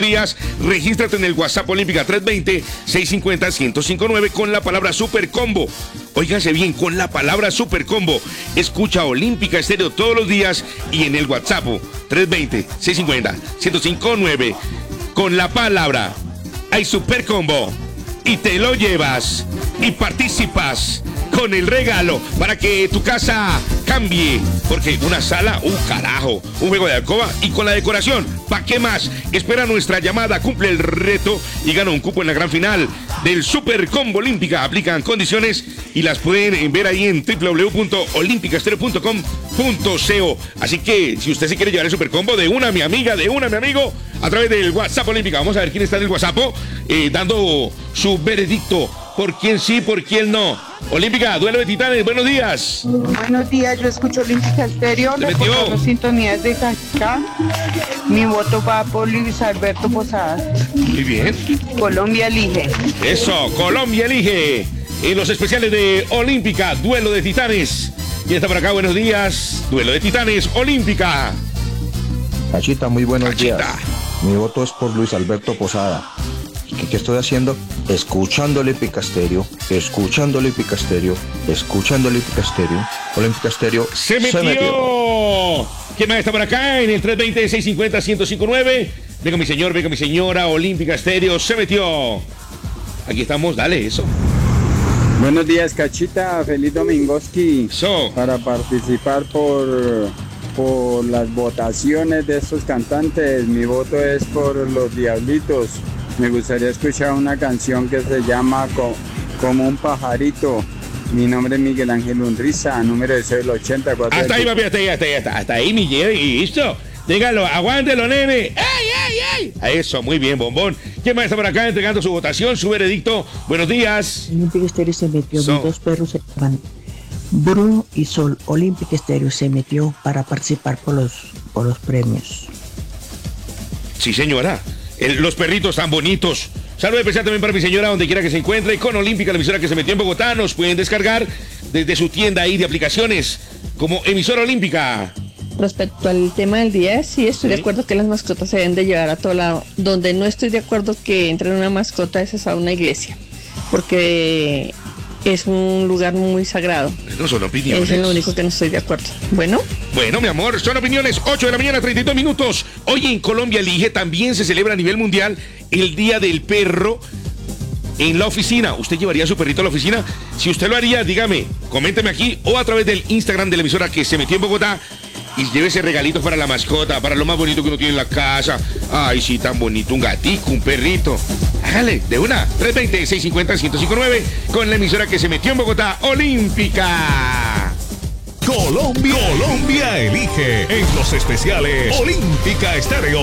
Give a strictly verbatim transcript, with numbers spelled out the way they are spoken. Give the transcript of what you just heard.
días. Regístrate en el WhatsApp Olímpica tres dos cero, seis cinco cero, uno cero cinco nueve con la palabra Super Combo. Óiganse bien, con la palabra Super Combo. Escucha Olímpica Estéreo todos los días y en el WhatsApp tres dos cero, seis cinco cero, uno cero cinco nueve con la palabra hay Super Combo y te lo llevas y participas con el regalo para que tu casa cambie, porque una sala, un carajo, un juego de alcoba y con la decoración, ¿pa' qué más? Espera nuestra llamada, cumple el reto y gana un cupo en la gran final del Super Combo Olímpica. Aplican condiciones y las pueden ver ahí en w w w punto olímpica estéreo punto com punto co. Así que si usted se quiere llevar el Super Combo, de una mi amiga, de una mi amigo, a través del WhatsApp Olímpica. Vamos a ver quién está en el WhatsApp eh, dando su veredicto. ¿Por quién sí, por quién no? Olímpica, duelo de titanes, buenos días. Buenos días, yo escucho Olímpica Estéreo, ¿Le reportando metió? sintonías de Cachá. Mi voto va por Luis Alberto Posadas. Muy bien. Colombia elige. Eso, Colombia elige. En los especiales de Olímpica, duelo de titanes. ¿Quién está por acá? Buenos días. Duelo de titanes, Olímpica. Cachita, muy buenos Cachita. días. Mi voto es por Luis Alberto Posada. ¿Qué, qué estoy haciendo? Escuchando Olímpica Estéreo, escuchando Olímpica Estéreo, escuchando Olímpica Estéreo. Olímpica Estéreo Se metió. ¿Quién más está por acá? En el tres dos cero, seis cinco cero, uno cero cinco nueve. Venga mi señor, venga mi señora. Olímpica Estéreo se metió. Aquí estamos, dale eso. Buenos días, Cachita, feliz Domingoski. Eso. Para participar por, por las votaciones de estos cantantes, mi voto es por Los Diablitos. Me gustaría escuchar una canción que se llama Co- Como un pajarito. Mi nombre es Miguel Ángel Unriza, número es el ochenta y cuatro. Hasta ahí, papi, hasta ahí, hasta ahí, hasta, hasta ahí, mi Jerry, y listo. Dígalo, aguántelo, nene. ¡Ey, ey, ey! A eso, muy bien, bombón. ¿Quién más está por acá entregando su votación, su veredicto? Buenos días. Olímpica Estéreo se metió, So. mis dos perros se llaman Bruno y Sol. Olímpica Estéreo se metió para participar por los, por los premios. Sí, señora. El- los perritos tan bonitos. Saludos especial también para mi señora, donde quiera que se encuentre. Con Olímpica, la emisora que se metió en Bogotá, nos pueden descargar desde su tienda ahí de aplicaciones como emisora Olímpica. Respecto al tema del día, sí estoy Sí. de acuerdo que las mascotas se deben de llevar a todo lado. Donde no estoy de acuerdo que entre una mascota es a una iglesia, porque es un lugar muy sagrado. No son opiniones. Es lo único que no estoy de acuerdo. Bueno, Bueno, mi amor, son opiniones. ocho de la mañana, treinta y dos minutos. Hoy en Colombia Elige también se celebra a nivel mundial el Día del Perro en la oficina. ¿Usted llevaría a su perrito a la oficina? Si usted lo haría, dígame, coménteme aquí o a través del Instagram de la emisora que se metió en Bogotá y llévese regalitos para la mascota, para lo más bonito que uno tiene en la casa. Ay, sí, tan bonito, un gatico, un perrito. Hágale, de una, tres dos cero, seis cinco cero, uno cero cinco nueve con la emisora que se metió en Bogotá, Olímpica. Colombia, Colombia elige en los especiales Olímpica Estéreo.